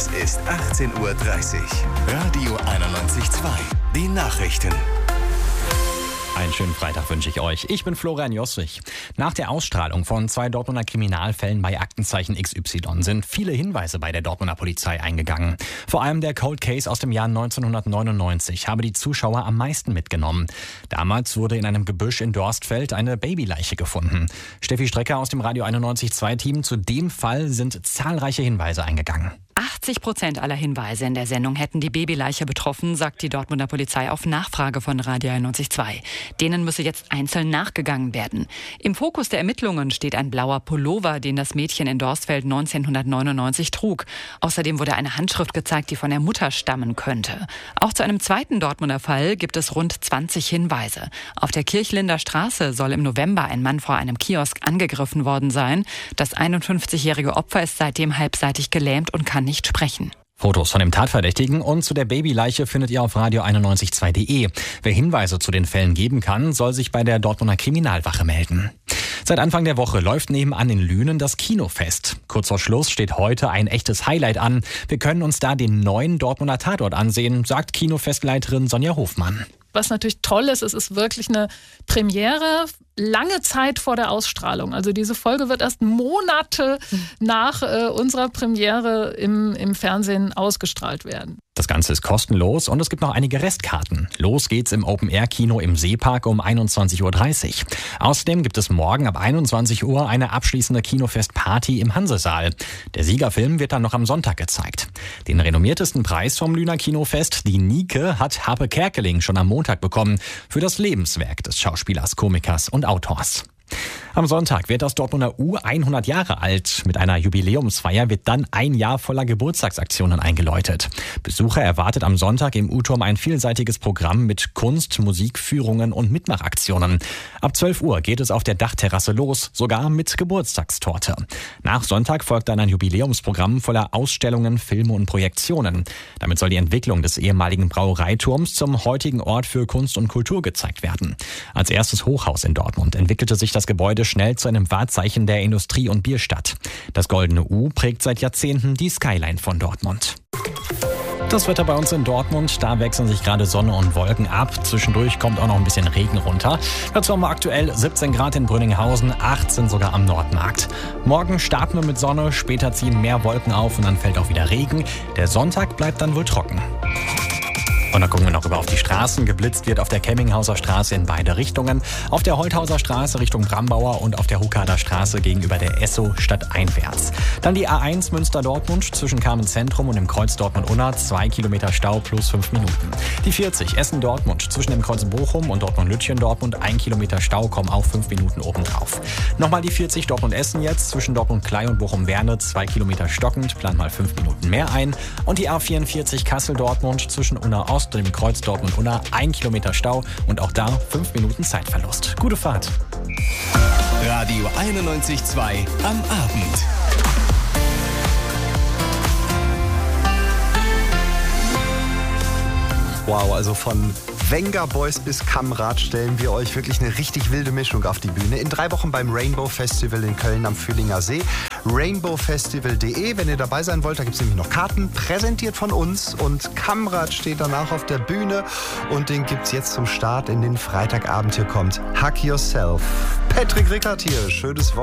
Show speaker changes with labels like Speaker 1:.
Speaker 1: Es ist 18:30 Uhr. Radio 91.2. Die Nachrichten.
Speaker 2: Einen schönen Freitag wünsche ich euch. Ich bin Florian Jossich. Nach der Ausstrahlung von 2 Dortmunder Kriminalfällen bei Aktenzeichen XY sind viele Hinweise bei der Dortmunder Polizei eingegangen. Vor allem der Cold Case aus dem Jahr 1999 habe die Zuschauer am meisten mitgenommen. Damals wurde in einem Gebüsch in Dorstfeld eine Babyleiche gefunden. Steffi Strecker aus dem Radio 91.2 Team. Zu dem Fall sind zahlreiche Hinweise eingegangen.
Speaker 3: 80% aller Hinweise in der Sendung hätten die Babyleiche betroffen, sagt die Dortmunder Polizei auf Nachfrage von Radio 91.2. Denen müsse jetzt einzeln nachgegangen werden. Im Fokus der Ermittlungen steht ein blauer Pullover, den das Mädchen in Dorstfeld 1999 trug. Außerdem wurde eine Handschrift gezeigt, die von der Mutter stammen könnte. Auch zu einem zweiten Dortmunder Fall gibt es rund 20 Hinweise. Auf der Kirchlinder Straße soll im November ein Mann vor einem Kiosk angegriffen worden sein. Das 51-jährige Opfer ist seitdem halbseitig gelähmt und kann nicht sprechen.
Speaker 2: Fotos von dem Tatverdächtigen und zu der Babyleiche findet ihr auf radio912.de. Wer Hinweise zu den Fällen geben kann, soll sich bei der Dortmunder Kriminalwache melden. Seit Anfang der Woche läuft nebenan in Lünen das Kinofest. Kurz vor Schluss steht heute ein echtes Highlight an. Wir können uns da den neuen Dortmunder Tatort ansehen, sagt Kinofestleiterin Sonja Hofmann.
Speaker 4: Was natürlich toll ist, es ist wirklich eine Premiere, lange Zeit vor der Ausstrahlung. Also diese Folge wird erst Monate nach unserer Premiere im Fernsehen ausgestrahlt werden.
Speaker 2: Das Ganze ist kostenlos und es gibt noch einige Restkarten. Los geht's im Open-Air-Kino im Seepark um 21:30 Uhr. Außerdem gibt es morgen ab 21 Uhr eine abschließende Kinofest-Party im Hansesaal. Der Siegerfilm wird dann noch am Sonntag gezeigt. Den renommiertesten Preis vom Lüner Kinofest, die Nike, hat Harpe Kerkeling schon am Montag bekommen für das Lebenswerk des Schauspielers, Komikers und Autors. Am Sonntag wird das Dortmunder U 100 Jahre alt. Mit einer Jubiläumsfeier wird dann ein Jahr voller Geburtstagsaktionen eingeläutet. Besucher erwartet am Sonntag im U-Turm ein vielseitiges Programm mit Kunst, Musik, Führungen und Mitmachaktionen. Ab 12 Uhr geht es auf der Dachterrasse los, sogar mit Geburtstagstorte. Nach Sonntag folgt dann ein Jubiläumsprogramm voller Ausstellungen, Filme und Projektionen. Damit soll die Entwicklung des ehemaligen Brauereiturms zum heutigen Ort für Kunst und Kultur gezeigt werden. Als erstes Hochhaus in Dortmund entwickelte sich das Gebäude schnell zu einem Wahrzeichen der Industrie- und Bierstadt. Das Goldene U prägt seit Jahrzehnten die Skyline von Dortmund. Das Wetter bei uns in Dortmund, da wechseln sich gerade Sonne und Wolken ab. Zwischendurch kommt auch noch ein bisschen Regen runter. Dazu haben wir aktuell 17 Grad in Brünninghausen, 18 sogar am Nordmarkt. Morgen starten wir mit Sonne, später ziehen mehr Wolken auf und dann fällt auch wieder Regen. Der Sonntag bleibt dann wohl trocken. Und dann gucken wir noch rüber auf die Straßen. Geblitzt wird auf der Kemminghauser Straße in beide Richtungen, auf der Holthauser Straße Richtung Brambauer und auf der Hukader Straße gegenüber der Esso stadteinwärts. Dann die A1 Münster-Dortmund zwischen Carmen-Zentrum und dem Kreuz Dortmund-Unna, 2 Kilometer Stau plus 5 Minuten. Die 40 Essen-Dortmund zwischen dem Kreuz Bochum und Dortmund-Lütchen-Dortmund, 1 Kilometer Stau, kommen auch 5 Minuten obendrauf. Nochmal die 40 Dortmund-Essen jetzt zwischen Dortmund-Klei und Bochum-Werne, 2 Kilometer stockend, plant mal 5 Minuten mehr ein. Und die A44 Kassel-Dortmund zwischen Unna-Ost und dem Kreuz Dortmund-Unna, 1 Kilometer Stau und auch da 5 Minuten Zeitverlust. Gute Fahrt.
Speaker 1: Radio 91.2 am Abend.
Speaker 5: Wow, also von Wenger Boys bis Kamrad stellen wir euch wirklich eine richtig wilde Mischung auf die Bühne. In 3 Wochen beim Rainbow Festival in Köln am Fühlinger See. rainbowfestival.de, wenn ihr dabei sein wollt, da gibt es nämlich noch Karten, präsentiert von uns. Und Kamrad steht danach auf der Bühne und den gibt es jetzt zum Start in den Freitagabend. Hier kommt Hack Yourself. Patrick Rickert hier, schönes Wochenende.